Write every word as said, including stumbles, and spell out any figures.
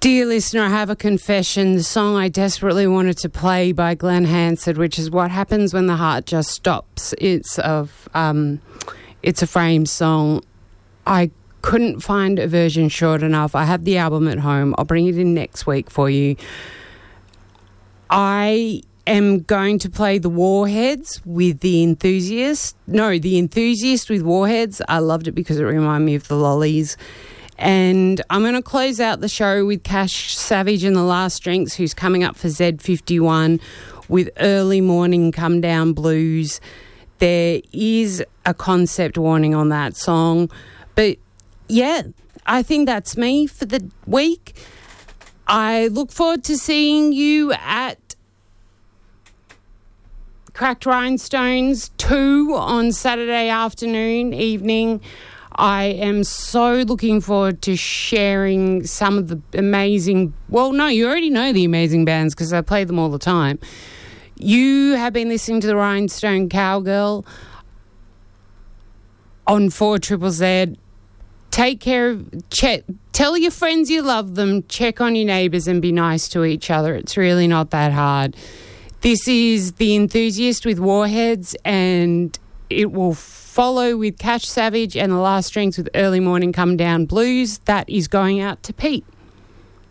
Dear listener, I have a confession. The song I desperately wanted to play by Glenn Hansard, which is What Happens When the Heart Just Stops. It's a, um, it's a Frames song. I couldn't find a version short enough. I have the album at home. I'll bring it in next week for you. I am going to play The Warheads with The Enthusiast. No, The Enthusiast with Warheads. I loved it because it reminded me of the Lollies. And I'm going to close out the show with Cash Savage and the Last Drinks, who's coming up for Z fifty-one with Early Morning Come Down Blues. There is a concept warning on that song. But, yeah, I think that's me for the week. I look forward to seeing you at Cracked Rhinestones two on Saturday afternoon, evening. I am so looking forward to sharing some of the amazing... Well, no, you already know the amazing bands because I play them all the time. You have been listening to the Rhinestone Cowgirl on four Triple Z. Take care of... Check, tell your friends you love them. Check on your neighbours and be nice to each other. It's really not that hard. This is The Enthusiast with Warheads, and it will follow with Cash Savage and the Last Drinks with Early Morning Come Down Blues. That is going out to Pete.